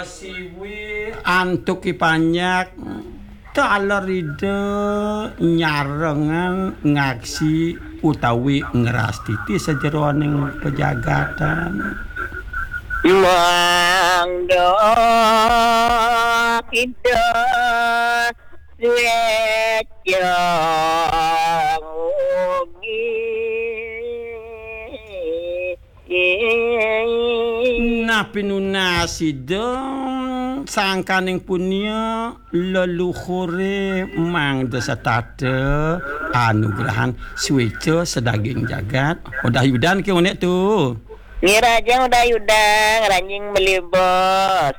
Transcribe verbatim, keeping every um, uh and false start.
siwi antuk ipanyak taleride nyarengan ngaksi utawi ngerastiti sejeroning pejagatan mangdo kita sueca nah pinunasi dong sangkaning punya leluhure mang desa tate anugrahan sueca sedaging jagat udah yudan ke unek tuh Ngira aja udah yudang ranjing beli bos